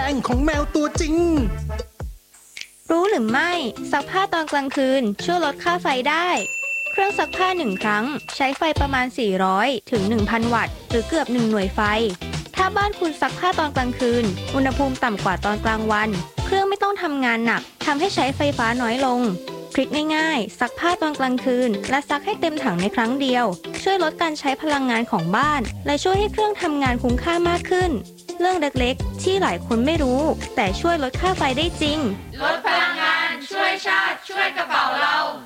งของแมวตัวจริงรู้หรือไม่ซักผ้าตอนกลางคืนช่วยลดค่าไฟได้เครื่องซักผ้า1ครั้งใช้ไฟประมาณ400ถึง 1,000 วัตต์หรือเกือบ1หน่วยไฟถ้าบ้านคุณซักผ้าตอนกลางคืนอุณหภูมิต่ำกว่าตอนกลางวันเครื่องไม่ต้องทำงานหนักทำให้ใช้ไฟฟ้าน้อยลงทริคง่ายๆซักผ้าตอนกลางคืนและซักให้เต็มถังในครั้งเดียวช่วยลดการใช้พลังงานของบ้านและช่วยให้เครื่องทำงานคุ้มค่ามากขึ้นเรื่องเล็กๆที่หลายคนไม่รู้แต่ช่วยลดค่าไฟได้จริงลดพลังงานช่วยชาติช่วยกระเป๋าเรา